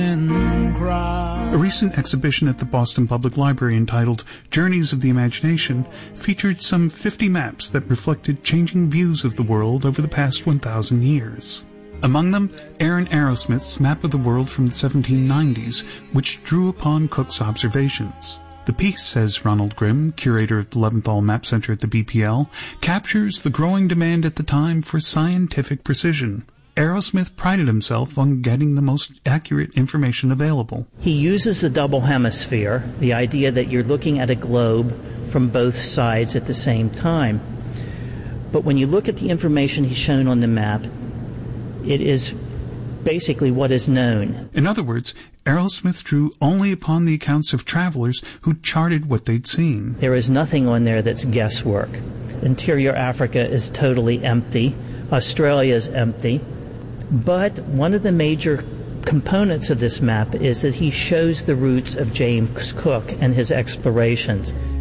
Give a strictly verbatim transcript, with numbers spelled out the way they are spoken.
A recent exhibition at the Boston Public Library entitled Journeys of the Imagination featured some fifty maps that reflected changing views of the world over the past one thousand years. Among them, Aaron Arrowsmith's Map of the World from the seventeen nineties, which drew upon Cook's observations. The piece, says Ronald Grimm, curator of the Leventhal Map Center at the B P L, captures the growing demand at the time for scientific precision. Arrowsmith prided himself on getting the most accurate information available. He uses the double hemisphere, the idea that you're looking at a globe from both sides at the same time. But when you look at the information he's shown on the map, it is basically what is known. In other words, Arrowsmith drew only upon the accounts of travelers who charted what they'd seen. There is nothing on there that's guesswork. Interior Africa is totally empty. Australia is empty. But one of the major components of this map is that he shows the routes of James Cook and his explorations.